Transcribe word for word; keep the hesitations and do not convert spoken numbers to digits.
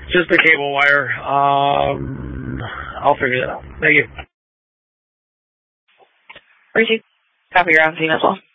Just the cable wire. Um, I'll figure that out. Thank you. Where's you? Copy your own scene as well.